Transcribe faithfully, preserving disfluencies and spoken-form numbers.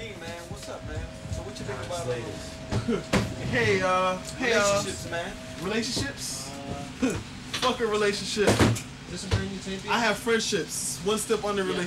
King, man. What's up, man? So what you think about Ladies. Hey, uh, hey, uh, relationships, man? relationships? Uh, Fuck a relationship. Listen, bring you tape. I have friendships. One step under Yeah. relationship.